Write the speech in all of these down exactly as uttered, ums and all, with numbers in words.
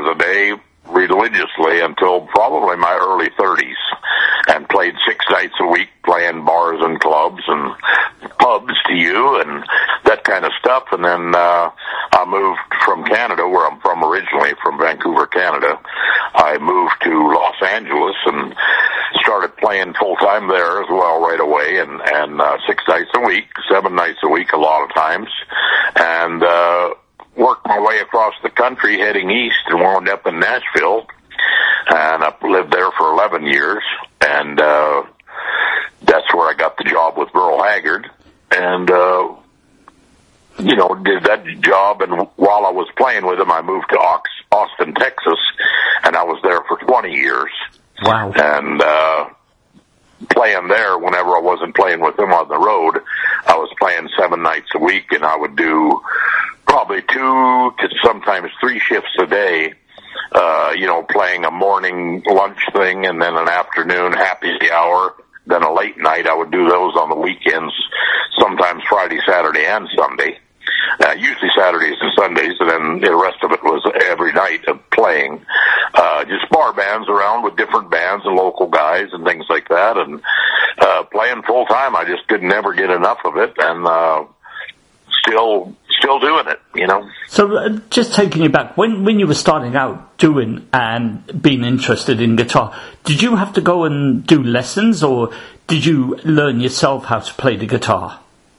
a day religiously until probably my early thirties, and played six nights a week, playing bars and clubs and pubs to you and that kind of stuff. And then uh, I moved from Canada, where I'm from originally, from Vancouver, Canada. I moved to Los Angeles and started playing full-time there as well right away, and, and uh, six nights a week, seven nights a week a lot of times, and uh, worked my way across the country heading east and wound up in Nashville, and I lived there for eleven years, and uh, that's where I got the job with Merle Haggard, and uh, you know, did that job, and while I was playing with him, I moved to Austin, Texas, and I was there for twenty years. Wow. And uh, playing there, whenever I wasn't playing with him on the road, I was playing seven nights a week, and I would do probably two to sometimes three shifts a day, uh, you know, playing a morning lunch thing and then an afternoon happy hour, then a late night. I would do those on the weekends, sometimes Friday, Saturday, and Sunday. Uh, usually Saturdays and Sundays, and then the rest of it was every night of playing. Uh, just bar bands around with different bands and local guys and things like that, and uh, playing full time. I just could never get enough of it, and uh, still still doing it, you know. So uh, just taking you back, when, when you were starting out doing and being interested in guitar, did you have to go and do lessons, or did you learn yourself how to play the guitar?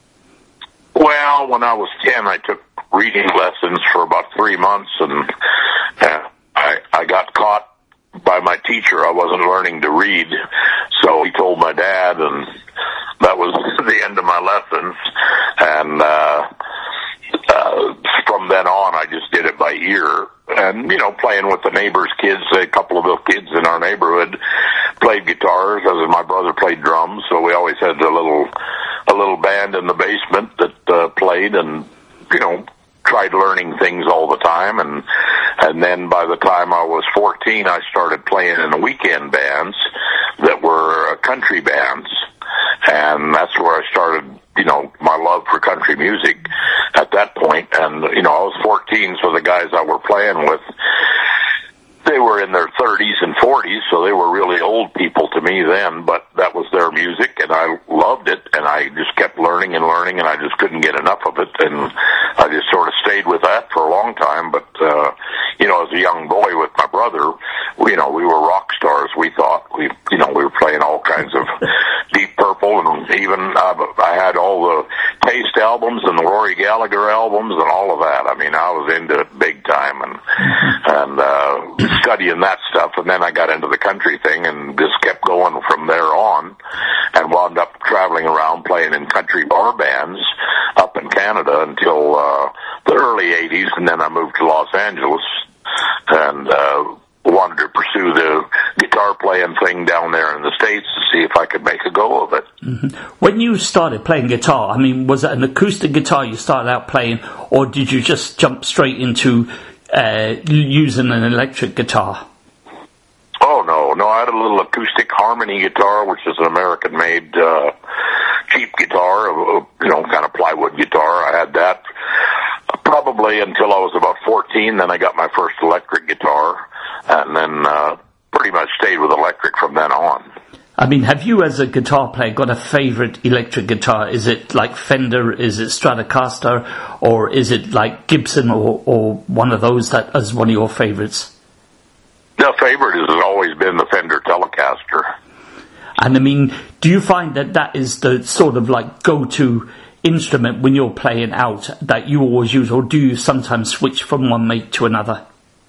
Well, when I was ten, I took reading lessons for about three months, and uh, I, I got caught by my teacher. I wasn't learning to read, so he told my dad, and that was the end of my lessons. And uh, uh, from then on, I just did it by ear. And, you know, playing with the neighbors' kids, a couple of the kids in our neighborhood played guitars, as my brother played drums, so we always had a little a little band in the basement that uh, played, and, you know, tried learning things all the time. And and then by the time I was fourteen, I started playing in the weekend bands that were uh, country bands, and that's where I started, you know, my love for country music at that point. And, you know, I was fourteen, so the guys I were playing with, they were in their thirties and forties, so they were really old people to me then, but that was their music, and I loved it, and I just kept learning and learning, and I just couldn't get enough of it, and I just sort of stayed with that for a long time. But, uh, you know, as a young boy with my brother, we, you know, we were rock stars, we thought. We, you know, we were playing all kinds of Deep Purple, and even uh, I had all the Taste albums and the Rory Gallagher albums and all of that. I mean, I was into it big time, and, and, uh, studying that stuff, and then I got into the country thing and just kept going from there on, and wound up traveling around playing in country bar bands up in Canada until uh, the early eighties, and then I moved to Los Angeles and uh, wanted to pursue the guitar playing thing down there in the States to see if I could make a go of it. Mm-hmm. When you started playing guitar, I mean, was it an acoustic guitar you started out playing, or did you just jump straight into Uh, using an electric guitar? Oh, no, no, I had a little acoustic harmony guitar, which is an American-made uh, cheap guitar, uh, you know, kind of plywood guitar. I had that probably until I was about fourteen, then I got my first electric guitar, and then uh, pretty much stayed with electric from then on. I mean, have you as a guitar player got a favorite electric guitar? Is it like Fender, is it Stratocaster, or is it like Gibson, or, or one of those that is one of your favorites? The favorite has always been the Fender Telecaster. And I mean, do you find that that is the sort of like go-to instrument when you're playing out that you always use, or do you sometimes switch from one make to another?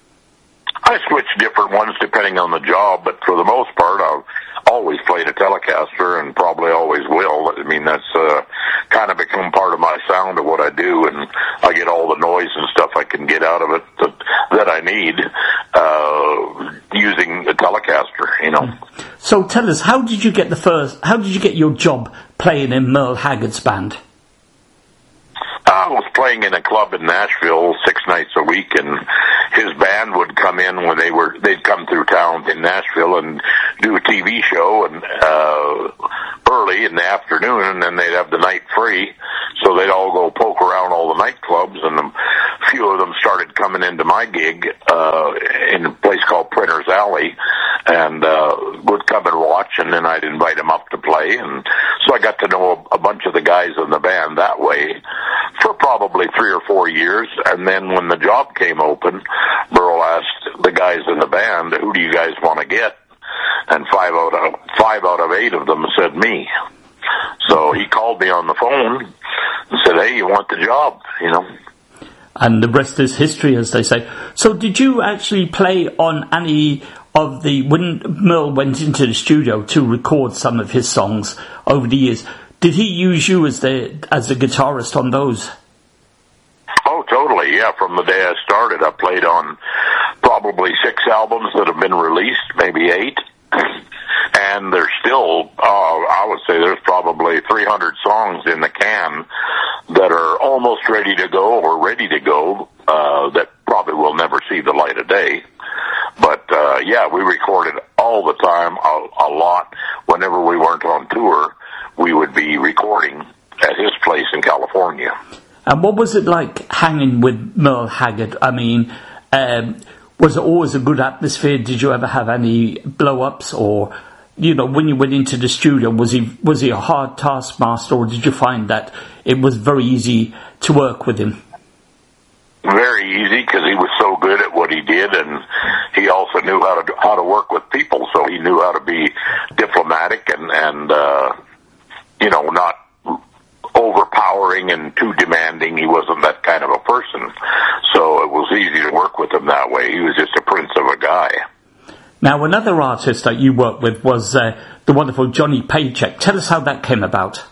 I switch different ones depending on the job, but for the most part, I've always played a Telecaster and probably always will. I mean, that's uh, kind of become part of my sound of what I do, and I get all the noise and stuff I can get out of it that, that I need uh, using a Telecaster, you know. So tell us, how did you get the first, how did you get your job playing in Merle Haggard's band? I was playing in a club in Nashville six nights a week, and his band would come in when they were, they'd come through town in Nashville and do a T V show, and uh, early in the afternoon, and then they'd have the night free, so they'd all go poke around all the nightclubs, and a few of them started coming into my gig uh, in a place called Printer's Alley, and uh, would come and watch, and then I'd invite them up to play. And so I got to know a, a bunch of the guys in the band that way for probably three or four years. And then when the job came open, Merle asked the guys in the band, who do you guys want to get? And five out of five out of eight of them said me. So he called me on the phone and said, hey, you want the job, you know? And the rest is history, as they say. So did you actually play on any of the, when Merle went into the studio to record some of his songs over the years, did he use you as the as a guitarist on those? Oh, totally, yeah. From the day I started, I played on probably six albums that have been released, maybe eight. And there's still, uh, I would say there's probably three hundred songs in the can that are almost ready to go or ready to go, uh, that probably will never see the light of day. But, uh, yeah, we recorded all the time, a, a lot. Whenever we weren't on tour, we would be recording at his place in California. And what was it like hanging with Merle Haggard? I mean, um, was it always a good atmosphere? Did you ever have any blow-ups, or, you know, when you went into the studio, was he was he a hard taskmaster, or did you find that it was very easy to work with him? Very easy, because he was so good at what he did, and he also knew how to how to work with people. So he knew how to be diplomatic and and uh, you know, not overpowering and too demanding. He wasn't that kind of a person, so it was easy to work with him that way. He was just a prince of a guy. Now, another artist that you worked with was uh, the wonderful Johnny Paycheck. Tell us how that came about.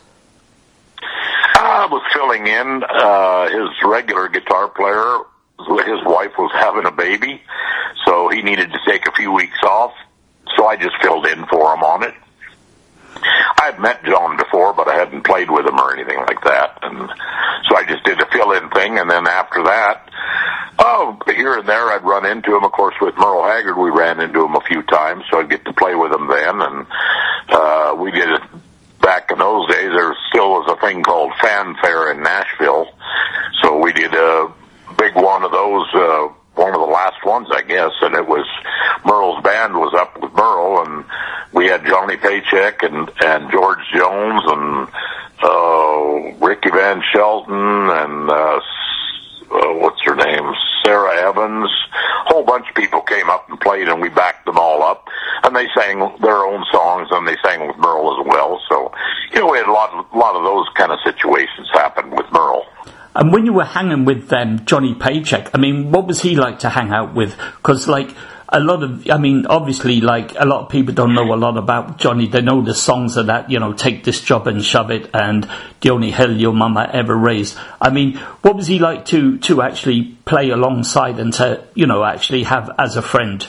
I was filling in. Uh, his regular guitar player, his wife was having a baby, so he needed to take a few weeks off, so I just filled in for him on it. I had met John before, but I hadn't played with him or anything like that, and so I just did a fill-in thing, and then after that, oh, here and there I'd run into him. Of course, with Merle Haggard, we ran into him a few times, so I'd get to play with him then, and uh, we did it back in those days. There still was a thing called Fanfare in Nashville, so we did a big one of those, uh, one of the last ones, I guess, and it was Merle's band was up with Merle, and we had Johnny Paycheck and, and George Jones and uh, Ricky Van Shelton and uh, uh, what's her name, Sarah Evans. A whole bunch of people came up and played, and we backed them all up, and they sang their own songs, and they sang with Merle as well. So, you know, we had a lot, of, a lot of those kind of situations happen with Merle. And when you were hanging with um, Johnny Paycheck, I mean, what was he like to hang out with? Because, like, a lot of, I mean, obviously, like, a lot of people don't know a lot about Johnny. They know the songs of that, you know, Take This Job and Shove It, and The Only Hell Your Mama Ever Raised. I mean, what was he like to, to actually play alongside and to, you know, actually have as a friend?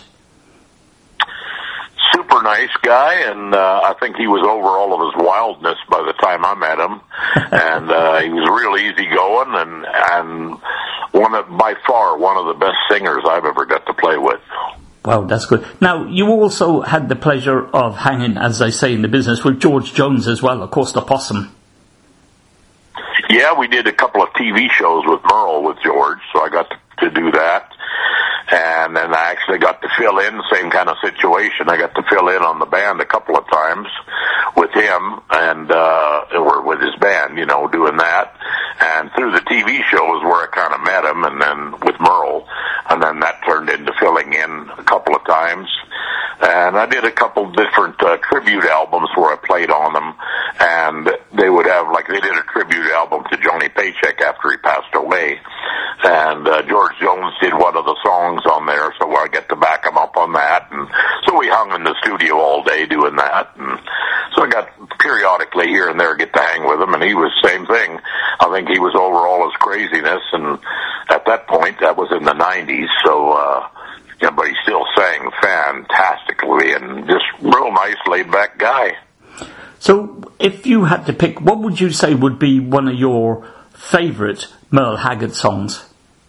Super nice guy, and uh, I think he was over all of his wildness by the time I met him. And uh, he was real easygoing, and and one of, by far one of the best singers I've ever got to play with. Wow, that's good. Now, you also had the pleasure of hanging, as they say in the business, with George Jones as well, of course, the Possum. Yeah, we did a couple of T V shows with Merle with George, so I got to, to do that. And then I actually got to fill in, same kind of situation. I got to fill in on the band a couple of times with him and, uh, or with his band, you know, doing that. And through the T V shows where I kind of met him, and then with Merle, and then that turned into filling in a couple of times. And I did a couple different uh, tribute albums where I played on them, and they would have, like, they did a tribute album to Johnny Paycheck after he passed away. And uh, George Jones did one of the songs on there, so I get to back him up on that. And so we hung in the studio all day doing that. And so I got periodically here and there get to hang with him, and he was the same thing. I think he was over all his craziness, and at that point, that was in the nineties, so, uh, yeah, but he still sang fantastically and just real nice, laid-back guy. So, if you had to pick, what would you say would be one of your favourite Merle Haggard songs?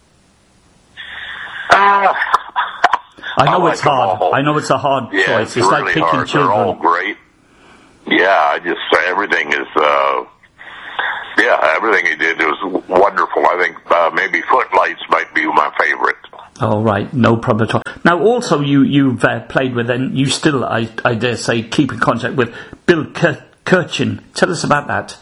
Uh, I know I it's like hard. all. I know it's a hard yeah, choice. It's, it's really like picking hard. children. They're all great. Yeah, I just, everything is, uh, Yeah, everything he did was wonderful. I think uh, maybe Footlights might be my favorite. All right, no problem at all. Now, also, you, you've uh, played with, and you still, I, I dare say, keep in contact with Bill Kir- Kirchen. Tell us about that.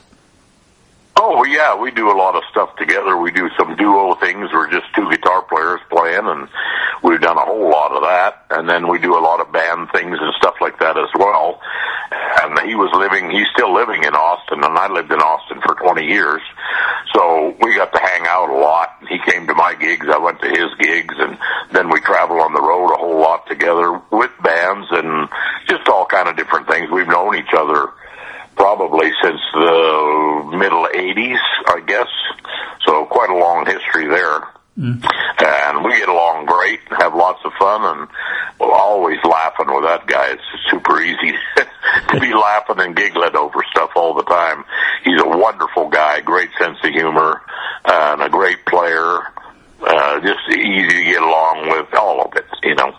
Oh, yeah, we do a lot of stuff together. We do some duo things. We're just two guitar players playing, and we've done a whole lot of that. And then we do a lot of band things and stuff like that as well. And he was living, he's still living in Austin, and I lived in Austin for twenty years. So we got to hang out a lot. He came to my gigs, I went to his gigs, and then we travel on the road a whole lot together with bands and just all kind of different things. We've known each other probably since the middle eighties, I guess. So quite a long history there. Mm. And we get along great, have lots of fun, and we're always laughing with that guy. It's super easy to be laughing and giggling over stuff all the time. He's a wonderful guy, great sense of humor, uh, and a great player. Uh, just easy to get along with, all of it, you know.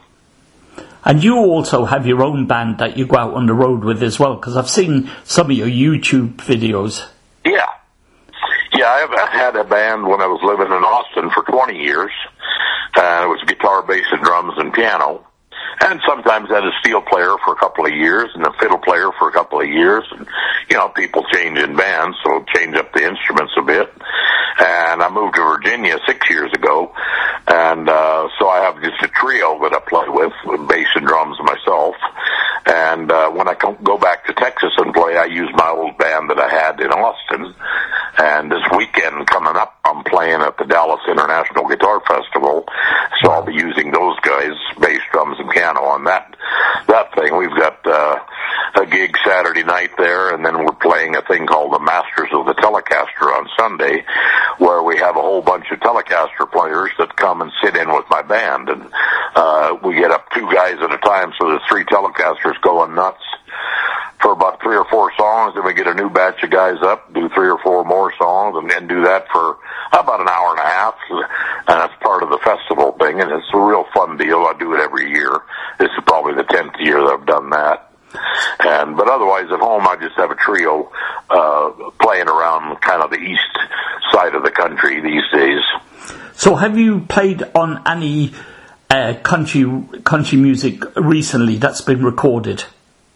And you also have your own band that you go out on the road with as well, because I've seen some of your YouTube videos. Yeah. Yeah, I've had a band when I was living in Austin for twenty years. Uh, it was guitar, bass, and drums and piano. And sometimes I had a steel player for a couple of years and a fiddle player for a couple of years. And, you know, people change in bands, so change up the instruments a bit. And I moved to Virginia six years ago. And uh, so I have just a trio that I play with, with bass and drums myself. And uh, when I go back to Texas and play, I use my old band that I had in Austin. And this weekend coming up, I'm playing at the Dallas International Guitar Festival. So I'll be using those guys, bass, drums, and piano on that that thing. We've got uh, a gig Saturday night there, and then we're playing a thing called the Masters of the Telecaster on Sunday, where we have a whole bunch of Telecaster players that come and sit in with my band. And uh, we get up two guys at a time, so there's three Telecasters going nuts for about three or four songs, then we get a new batch of guys up, do three or four more songs, and then do that for about an hour and a half. And that's part of the festival thing, and it's a real fun deal. I do it every year. This is probably the tenth year that I've done that. And but otherwise, at home, I just have a trio uh, playing around kind of the east side of the country these days. So, have you played on any uh, country country music recently that's been recorded?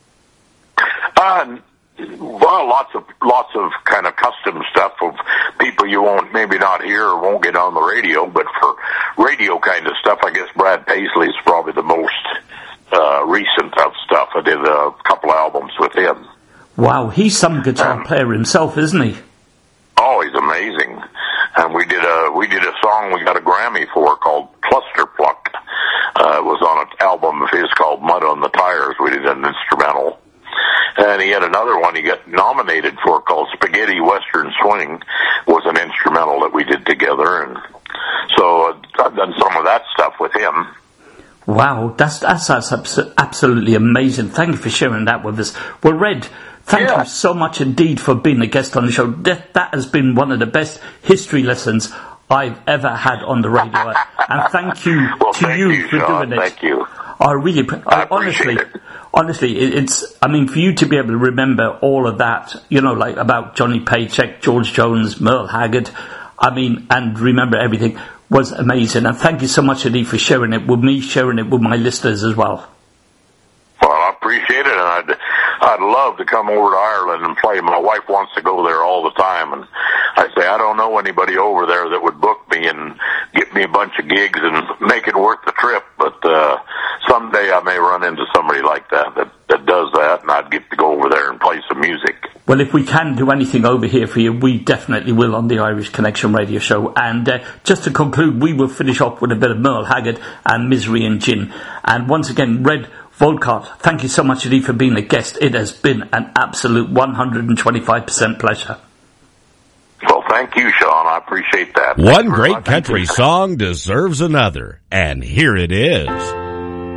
Uh, well, lots of lots of kind of custom stuff of people you won't maybe not hear or won't get on the radio, but for radio kind of stuff, I guess Brad Paisley's probably the most uh, recent of stuff. I did a couple albums with him. Wow, he's some guitar um, player himself, isn't he? Oh, he's amazing. And we did a we did a song we got a Grammy for called Cluster Pluck. Uh, it was on an album of his called Mud on the Tires. We did an instrumental. And he had another one he got nominated for called Spaghetti Western Swing, was an instrumental that we did together. And so uh, I've done some of that stuff with him. Wow, that's, that's, that's absolutely amazing. Thank you for sharing that with us. Well, Red, thank yeah. you so much indeed for being a guest on the show. That, that has been one of the best history lessons I've ever had on the radio. And thank you well, to thank you, you for Sean. doing it. Thank you. I really, I, I honestly, it. honestly, it's, I mean, for you to be able to remember all of that, you know, like about Johnny Paycheck, George Jones, Merle Haggard, I mean, and remember everything was amazing. And thank you so much, Eddie, for sharing it with me, sharing it with my listeners as well. Well, I appreciate it, and I'd, I'd love to come over to Ireland and play. My wife wants to go there all the time, and I say, I don't know anybody over there that would book me and get me a bunch of gigs and make it worth the trip, but uh, someday I may run into somebody like that, that that does that, and I'd get to go over there and play some music. Well, if we can do anything over here for you, we definitely will on the Irish Connection radio show. And uh, just to conclude, we will finish off with a bit of Merle Haggard and Misery and Gin. And once again, Red Volkart, thank you so much, Eddie, for being a guest. It has been an absolute one hundred twenty-five percent pleasure. Well, thank you, Sean. I appreciate that. One great country song deserves another, and here it is.